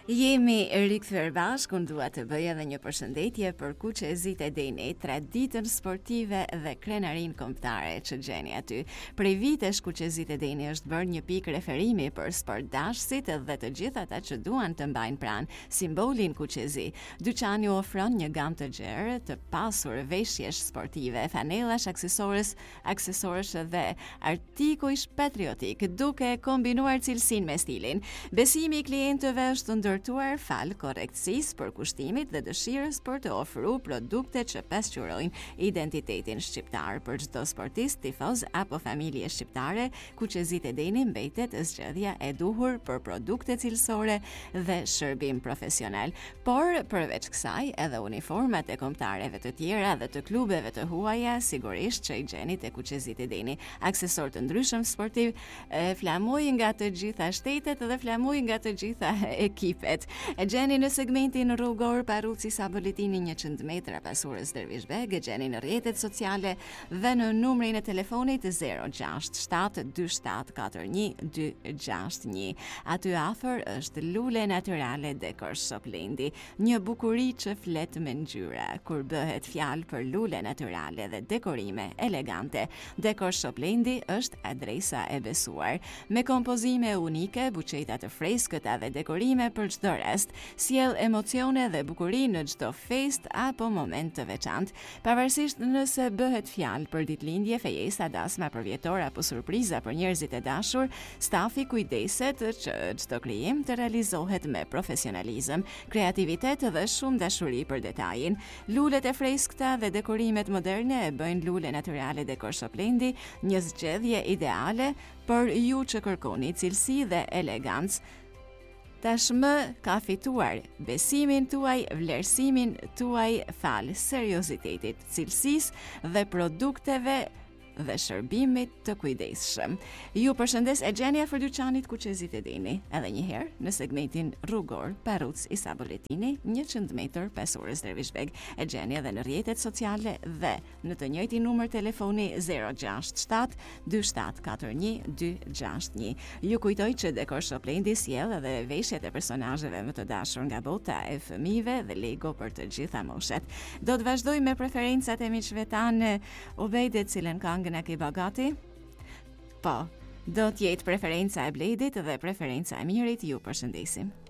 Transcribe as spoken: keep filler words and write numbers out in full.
Jemi rikthyer bashkë, unë dua të bëj edhe një përshëndetje për kuqezit e Denit, traditën sportive dhe krenarin kombëtare që gjeni aty. Prej vitesh kuqezit e Deni është bërë një pikë referimi për sportdashësit dhe të gjithë ata që duan të mbajnë pranë simbolin kuqezi. Dyqani ofron një gamë të gjerë të pasur veshjesh sportive, fanellash, aksesorës, aksesorësh dhe artikujsh patriotik, duke kombinuar cilësinë me stilin. Besimi i klientëve është ndërtuar fal korrektësisë, përkushtimit dhe dëshirës për të ofruar produkte që pasqyrojnë identitetin shqiptar. Për çdo sportist, tifoz apo familje shqiptare, Kuqezit e Deni mbetet zgjedhja e duhur për produkte cilësore dhe shërbim profesional. Por përveç kësaj, edhe uniformat e kombëtareve të tjera dhe të klubeve të huaja sigurisht që i gjeni te Kuqezit e Deni. Aksesor të ndryshëm sportiv, flamuj nga të gjitha shtetet dhe flamuj nga të gjitha ekipet. E gjeni në segmentin rrugor Parruci Saboletini njëqind metra pas urës Dervishbeg, e gjeni në rrjetet sociale dhe në numrin e telefonit zero gjasht shtat dy shtat katër një dy gjasht një. Aty afër është Lule Natyrale Decor Shop Lendi, një bukuri që flet me ngjyra. Kur bëhet fjalë për lule natyrale dhe dekorime elegante, Decor Shop Lendi është adresa e besuar. Me kompozime unike, buqeta të freskëta dhe dekorime për çdo rast, sjell emocione dhe bukuri në çdo fest apo moment të veçantë. Pavarësisht nëse bëhet fjalë për ditëlindje, fejesa, dasma përvjetor apo surpriza për njerëzit e dashur, stafi kujdeset që çdo krijim të realizohet me profesionalizëm, kreativitet dhe shumë dashuri për detajin. Lulet e freskëta dhe dekorimet moderne e bëjnë Lule Natyrale Decor Shop Lendi një zgjedhje ideale për ju që kërkoni cilësi dhe elegancë. Tashmë ka fituar besimin tuaj, vlerësimin tuaj fal seriozitetit, cilësisë dhe produkteve dhe shërbimit të kujdesshëm. Ju përshëndes e gjeni afër dyqanit Kuqezit e Deni, edhe një herë në segmentin rrugor Parruc i Saboletini, njëqind metër pas urës Dervishbeg. E gjeni edhe në rrjetet sociale dhe në të njëjtin numër telefoni zero gjasht shtat dy shtat katër një dy gjasht një. Ju kujtoj që Decor Shop Lendi sjell edhe veshjet e personazheve më të dashur nga bota e fëmijëve dhe Lego për të gjitha moshat. Do të vazhdoj me preferencat e miqve tanë. Ubejde, cilën këngë në ke bagati? Po, do t'jetë preferenca e Bledit dhe preferenca e Mirit. Ju përshëndesim.